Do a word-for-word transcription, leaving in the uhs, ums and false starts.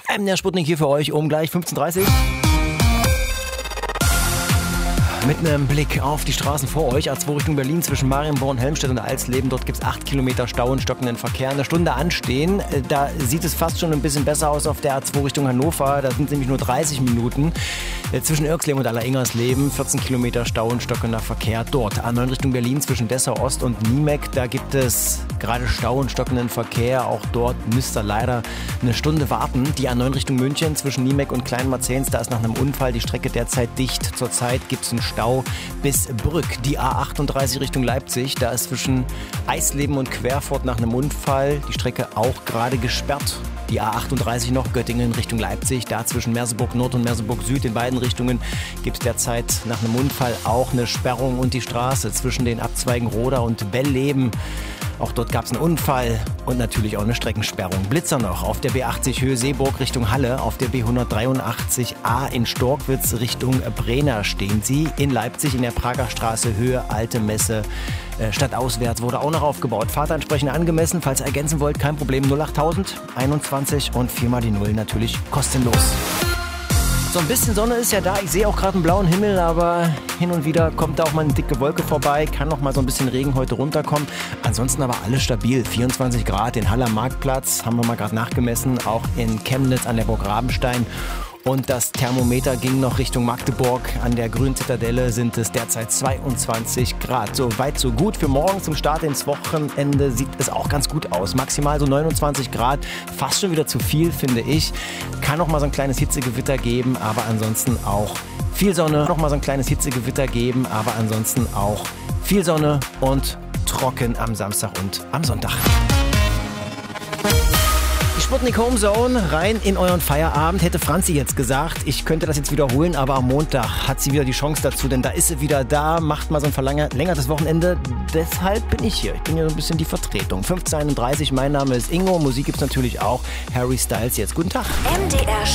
Ähm, der Sputnik hier für euch um gleich fünfzehn Uhr dreißig. Mit einem Blick auf die Straßen vor euch, A zwei Richtung Berlin zwischen Marienborn, Helmstedt und Alsleben. Dort gibt es acht Kilometer Stau und stockenden Verkehr. Eine Stunde anstehen. Da sieht es fast schon ein bisschen besser aus auf der A zwei Richtung Hannover. Da sind nämlich nur dreißig Minuten. Zwischen Irxleben und Alleringers-Leben vierzehn Kilometer Stau und stockender Verkehr dort. A neun Richtung Berlin zwischen Dessau Ost und Niemek. Da gibt es gerade Stau und stockenden Verkehr. Auch dort müsst ihr leider eine Stunde warten. Die A neun Richtung München zwischen Niemek und Kleinmarzens. Da ist nach einem Unfall die Strecke derzeit dicht. Zurzeit gibt es einen Stau bis Brück. Die A achtunddreißig Richtung Leipzig, da ist zwischen Eisleben und Querfurt nach einem Unfall die Strecke auch gerade gesperrt. Die A achtunddreißig noch Göttingen Richtung Leipzig, da zwischen Merseburg Nord und Merseburg Süd in beiden Richtungen gibt es derzeit nach einem Unfall auch eine Sperrung und die Straße zwischen den Abzweigen Roda und Bellleben. Auch dort gab es einen Unfall und natürlich auch eine Streckensperrung. Blitzer noch auf der B achtzig Höhe Seeburg Richtung Halle, auf der B hundertdreiundachtzig A in Storkwitz Richtung Brenner stehen sie. In Leipzig in der Prager Straße Höhe Alte Messe äh, stadtauswärts wurde auch noch aufgebaut. Fahrt entsprechend angemessen, falls ihr ergänzen wollt, kein Problem. null achttausend einundzwanzig und viermal die Null natürlich kostenlos. So ein bisschen Sonne ist ja da. Ich sehe auch gerade einen blauen Himmel, aber hin und wieder kommt da auch mal eine dicke Wolke vorbei. Kann noch mal so ein bisschen Regen heute runterkommen. Ansonsten aber alles stabil. vierundzwanzig Grad in Haller Marktplatz, haben wir mal gerade nachgemessen. Auch in Chemnitz an der Burg Rabenstein. Und das Thermometer ging noch Richtung Magdeburg. An der Grünen Zitadelle sind es derzeit zweiundzwanzig Grad. So weit, so gut. Für morgen zum Start ins Wochenende sieht es auch ganz gut aus. Maximal so neunundzwanzig Grad. Fast schon wieder zu viel, finde ich. Kann noch mal so ein kleines Hitzegewitter geben, aber ansonsten auch viel Sonne. Noch mal so ein kleines Hitzegewitter geben, aber ansonsten auch viel Sonne und trocken am Samstag und am Sonntag. Die Sputnik Home Zone rein in euren Feierabend, hätte Franzi jetzt gesagt. Ich könnte das jetzt wiederholen, aber am Montag hat sie wieder die Chance dazu, denn da ist sie wieder da, macht mal so ein verlängertes Wochenende. Deshalb bin ich hier. Ich bin hier so ein bisschen die Vertretung. fünfzehn Uhr einunddreißig, mein Name ist Ingo. Musik gibt's natürlich auch. Harry Styles jetzt. Guten Tag. M D R